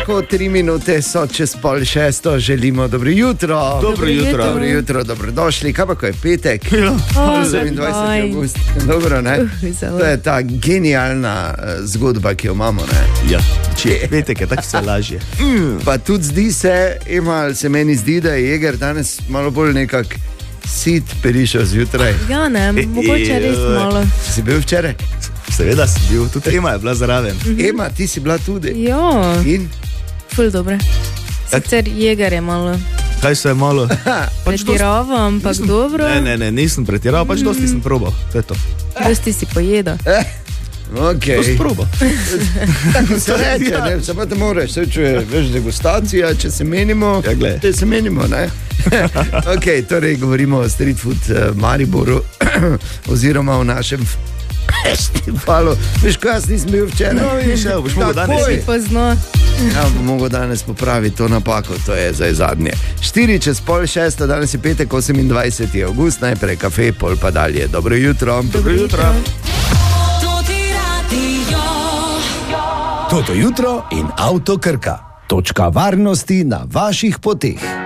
tako 3 minute so čez 5:30, želimo dobro jutro. Dobro jutro. Dobro jutro, dobrodošli. Kaj pa, ko je petek? Ja. 27. avgust. Dobro, ne? To je ta genialna zgodba, ki jo imamo, ne? Ja, če je petek, je tako vse lažje. Pa tudi zdi se, se meni zdi, da je Jeger danes malo bolj nekak sit prišel zjutraj. Ja, ne, mogoče res malo. Si bil včeraj? Seveda si bil, tudi Ema je bila zraven. Ema, ti si bila tudi. Jo, In? ful dobre. Sicer Jeger je malo Kaj se je malo? pretiraval, ampak dobro. Ne, nisem pretiraval, pač dosti sem probal. To je to. Dosti si pojedel. Okay. To si probal. Tako se reče, ne, samo te moraš, se čuje, veš, degustacija, če se menimo, Ja, te se menimo, ne? Ok, torej govorimo o Street Food Mariboru, oziroma o našem festivalu. Veš, ko jaz nisem bil včeraj? No, viš, boš mogel danes. Si pozno. Ja, bom mogel danes popraviti to napako, to je zdaj zadnje. 5:04, danes je petek, 28. avgust, najprej kafe, pol pa dalje. Dobro jutro. Dobro jutro. Toto jutro in Avto Krka. Točka varnosti na vaših poteh.